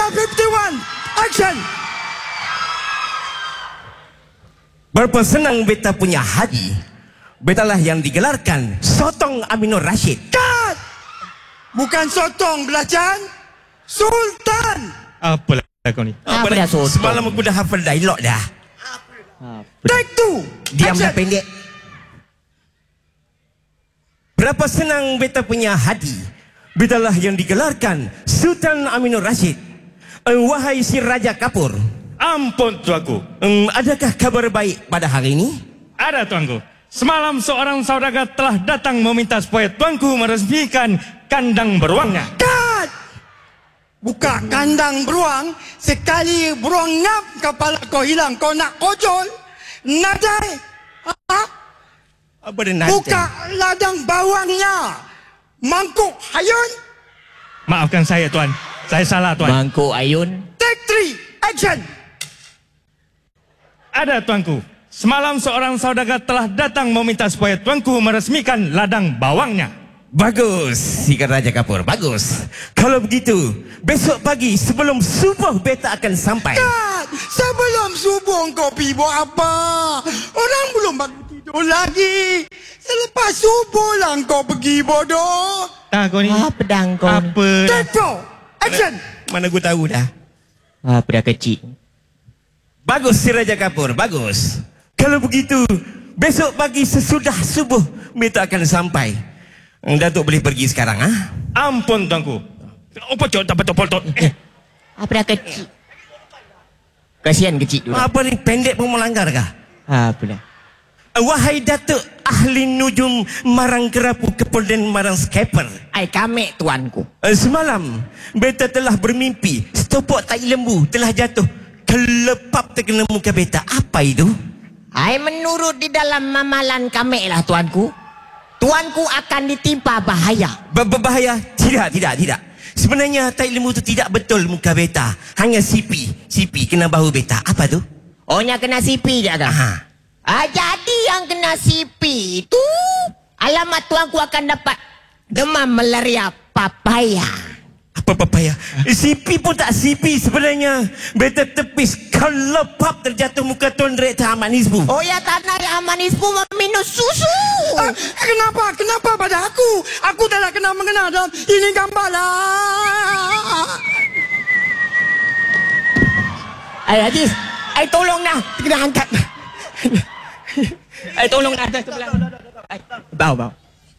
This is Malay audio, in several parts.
Beta 51, action! Berapa senang beta punya hati. Betalah yang digelarkan Sotong Amino Rashid. Cut! Bukan sotong, belacan. Sultan. Apalah kau ni? Apa dah sotong? Semalam aku dah hafal dialog dah. Take 2, Diam dah action! pendek. Berapa senang beta punya hati. Betalah yang digelarkan Sultan Amino Rashid. Wahai si Raja Kapur, Ampun tuanku. adakah kabar baik pada hari ini? Ada tuanku. Semalam seorang saudagar telah datang meminta supaya tuanku meresmikan kandang beruangnya. Cut! Buka kandang beruang. Sekali beruang ngap, kepala kau hilang. Kau nak kojol? Nadai? Ha? Apa dia nanti? Buka ladang bawangnya. Mangkuk hayun. Maafkan saya tuan. Saya salah tuan. Mangkuk ayun. Take 3, action! Ada tuanku. Semalam seorang saudagar telah datang meminta supaya tuanku meresmikan ladang bawangnya. Bagus, si Raja Kapur, bagus. Kalau begitu, besok pagi sebelum subuh beta akan sampai. Cut! Sebelum subuh kau pergi buat apa? Orang belum bangun tidur lagi. Selepas subuh lah kau pergi bodoh. Tak kau ni. Ah, pedang kau ni. Apa dah? Take 4, action! Mana aku tahu dah. Apa dah kecil? Bagus si Raja Kapur, bagus. Kalau begitu, besok pagi sesudah subuh beta akan sampai. Datuk boleh pergi sekarang, ah? Ampun tuanku. Apa cok tak betul-betul? Apa dah kecil? Kasihan kecil dulu. Apa ni pendek pun melanggar kah? Apa dah? Wahai Datuk ahli nujum marang kerapu Kepulauan Marang Skaper. Ai kami tuanku. Semalam beta telah bermimpi setopok tai lembu telah jatuh kelepap terkena muka beta. Apa itu? Ai menurut di dalam mamalan kami lah tuanku. Tuanku akan ditimpa bahaya. Berbahaya? Tidak. Sebenarnya tai lembu tu tidak betul muka beta. Hanya sipi kena bahu beta. Apa tu? Ohnya kena sipi je kan? Aha. Jadi yang kena sipi itu alamat tuanku akan dapat demam malaria papaya. Apa papaya? Sipi pun tak sipi sebenarnya. Beta tepis kelepap terjatuh muka Tuan Rektor Ahmad Nisbu. Oh ya, tanah Amanismu meminum susu. Kenapa pada aku? Aku dah nak kena mengenal dalam ini gambar lah. Haji, tolong dah. Kena angkat. Tolong dah. Sebelah. Bau.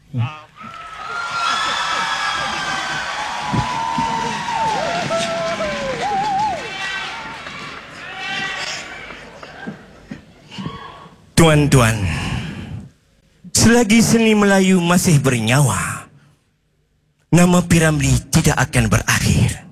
Tuan-tuan, selagi seni Melayu masih bernyawa, nama P. Ramlee tidak akan berakhir.